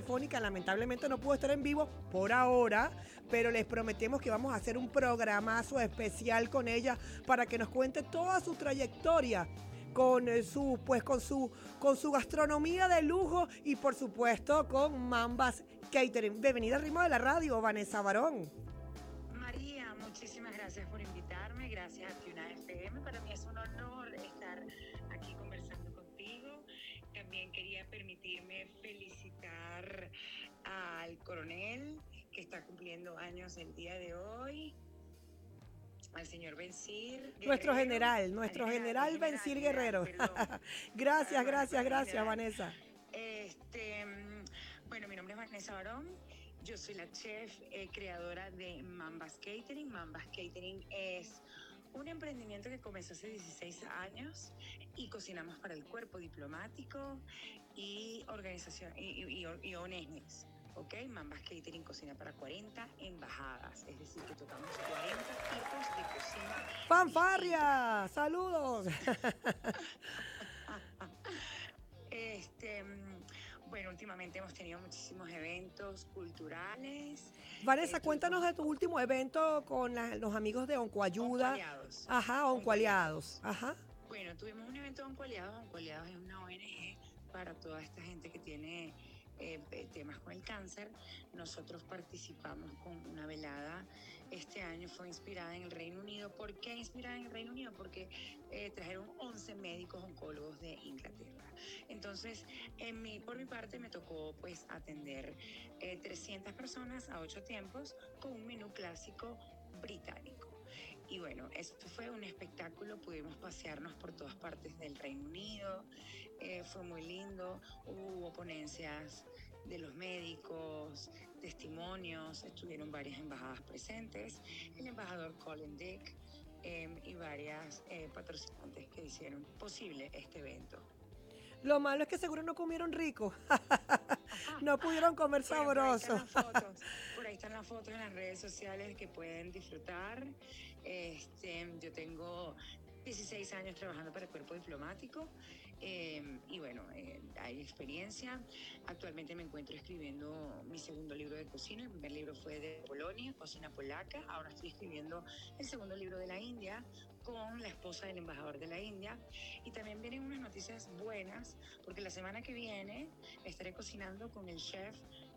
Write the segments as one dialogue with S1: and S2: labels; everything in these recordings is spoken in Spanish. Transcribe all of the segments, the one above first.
S1: telefónica. Lamentablemente no pudo estar en vivo por ahora, pero les prometemos que vamos a hacer un programazo especial con ella para que nos cuente toda su trayectoria con con su gastronomía de lujo y por supuesto con Mambas Catering. Bienvenida al Ritmo de la Radio, Vanessa Barón.
S2: María, muchísimas gracias por invitarme, gracias a Tuna FM. Para mí es un honor estar aquí conversando contigo. También quería permitirme felicitar al coronel que está cumpliendo años el día de hoy, al señor Bencir Guerrero.
S1: Nuestro general Bencir Guerrero. Gracias, Vanessa.
S2: Bueno, mi nombre es Vanessa Barón. Yo soy la chef creadora de Mambas Catering. Mambas Catering es un emprendimiento que comenzó hace 16 años y cocinamos para el cuerpo diplomático y organización y ONGs. ¿Ok? Mambas Catering cocina para 40 embajadas, es decir, que tocamos 40 tipos de cocina.
S1: ¡Fanfarria! ¡Saludos!
S2: Bueno, últimamente hemos tenido muchísimos eventos culturales.
S1: Vanessa, cuéntanos de tu último evento con los amigos de Oncoayuda.
S2: Oncoaliados.
S1: Ajá, Oncoaliados. Ajá.
S2: Bueno, tuvimos un evento de Oncoaliados. Oncoaliados es una ONG para toda esta gente que tiene temas con el cáncer. Nosotros participamos con una velada. Este año fue inspirada en el Reino Unido. ¿Por qué inspirada en el Reino Unido? Porque trajeron 11 médicos oncólogos de Inglaterra. Entonces, por mi parte me tocó pues atender 300 personas a 8 tiempos con un menú clásico británico. Y bueno, esto fue un espectáculo, pudimos pasearnos por todas partes del Reino Unido, fue muy lindo, hubo ponencias de los médicos, testimonios, estuvieron varias embajadas presentes, el embajador Colin Dick y varias patrocinantes que hicieron posible este evento.
S1: Lo malo es que seguro no comieron rico. No pudieron comer sabroso.
S2: Por ahí están las fotos en las redes sociales que pueden disfrutar. Yo tengo 16 años trabajando para el cuerpo diplomático y bueno, hay experiencia. Actualmente me encuentro escribiendo mi segundo libro de cocina. El primer libro fue de Polonia, cocina polaca. Ahora estoy escribiendo el segundo libro de la India con la esposa del embajador de la India. Y también vienen unas noticias buenas porque la semana que viene estaré cocinando con el chef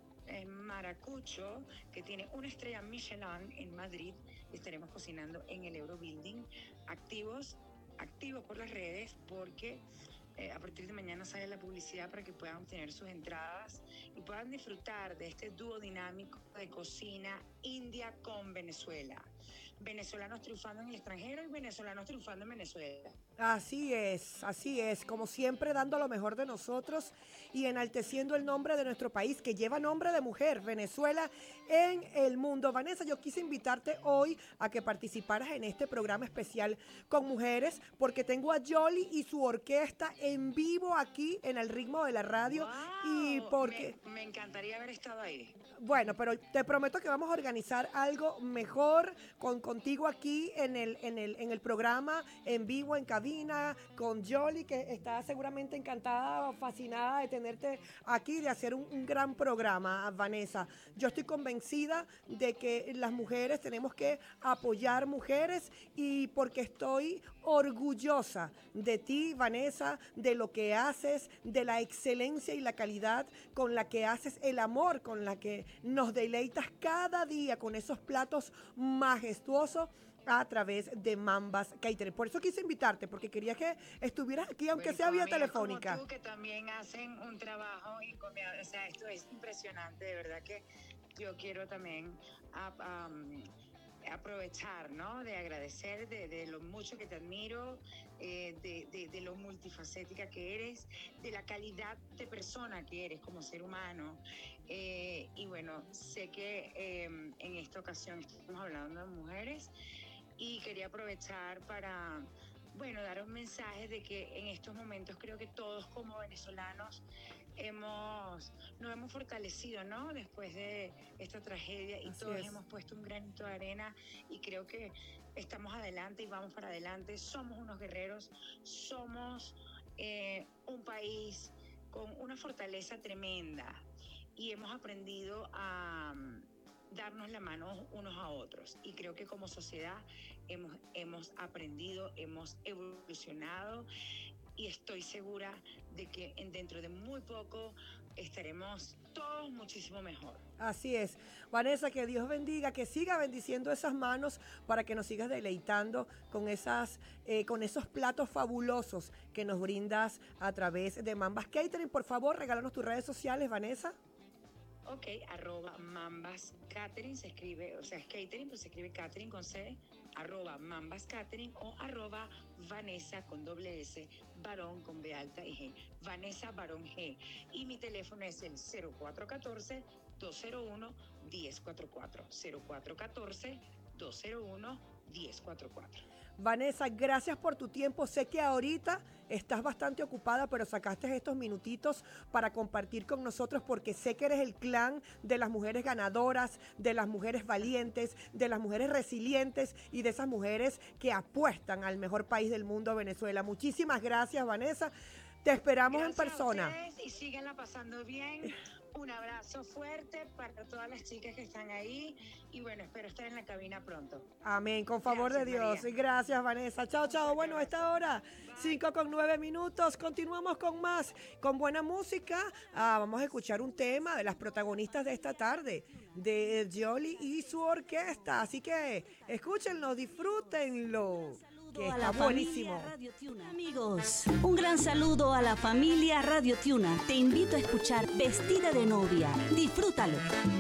S2: Maracucho, que tiene una estrella Michelin en Madrid. Estaremos cocinando en el Eurobuilding, activos por las redes, porque a partir de mañana sale la publicidad para que puedan obtener sus entradas y puedan disfrutar de este dúo dinámico de cocina India con Venezuela. Venezolanos triunfando en el extranjero y venezolanos triunfando en Venezuela.
S1: Así es, como siempre dando lo mejor de nosotros y enalteciendo el nombre de nuestro país que lleva nombre de mujer, Venezuela en el mundo. Vanessa, yo quise invitarte hoy a que participaras en este programa especial con mujeres porque tengo a Yoli y su orquesta en vivo aquí en el Ritmo de la Radio.
S2: ¡Wow!
S1: Y porque
S2: me encantaría haber estado ahí.
S1: Bueno, pero te prometo que vamos a organizar algo mejor contigo aquí en el programa, en vivo, en cabina, con Yoli, que está seguramente encantada, fascinada de tenerte aquí, de hacer un gran programa, Vanessa. Yo estoy convencida de que las mujeres tenemos que apoyar mujeres y porque estoy orgullosa de ti, Vanessa, de lo que haces, de la excelencia y la calidad con la que haces el amor, con la que nos deleitas cada día con esos platos majestuosos a través de Mambas Catering. Por eso quise invitarte, porque quería que estuvieras aquí, aunque sea vía telefónica.
S2: Como tú, que también hacen un trabajo encomiable. O sea, esto es impresionante, de verdad que yo quiero también aprovechar, ¿no? De agradecer de lo mucho que te admiro, de lo multifacética que eres, de la calidad de persona que eres como ser humano. Y bueno, sé que en esta ocasión estamos hablando de mujeres y quería aprovechar para, bueno, dar un mensaje de que en estos momentos creo que todos como venezolanos nos hemos fortalecido, ¿no? Después de esta tragedia y todos hemos puesto un granito de arena y creo que estamos adelante y vamos para adelante. Somos unos guerreros, somos un país con una fortaleza tremenda y hemos aprendido a darnos la mano unos a otros. Y creo que como sociedad hemos aprendido, hemos evolucionado y estoy segura de que dentro de muy poco estaremos todos muchísimo mejor.
S1: Así es. Vanessa, que Dios bendiga, que siga bendiciendo esas manos para que nos sigas deleitando con esos platos fabulosos que nos brindas a través de Mambas Catering. Por favor, regálanos tus redes sociales, Vanessa.
S2: Ok, @Mambas Catering, se escribe, o sea, es catering, pero se escribe catering con C, @Mambas Catering o @Vanessa con doble S, Barón con B alta y G, Vanessa Barón G. Y mi teléfono es el 0414-201-1044, 0414-201-1044.
S1: Vanessa, gracias por tu tiempo. Sé que ahorita estás bastante ocupada, pero sacaste estos minutitos para compartir con nosotros porque sé que eres el clan de las mujeres ganadoras, de las mujeres valientes, de las mujeres resilientes y de esas mujeres que apuestan al mejor país del mundo, Venezuela. Muchísimas gracias, Vanessa. Te esperamos en persona.
S2: Gracias a ustedes y síganla pasando bien. Un abrazo fuerte para todas las chicas que están ahí y bueno, espero estar en la cabina pronto.
S1: Amén, con favor de Dios.
S2: María.
S1: Gracias, Vanessa. Chao, chao. Bueno, a esta hora, 5:09. Continuamos con más, con buena música. Vamos a escuchar un tema de las protagonistas de esta tarde, de Yoli y su orquesta. Así que escúchenlo, disfrútenlo, que está buenísimo.
S3: Amigos, un gran saludo a la familia Radio Tiuna. Te invito a escuchar Vestida de Novia. Disfrútalo.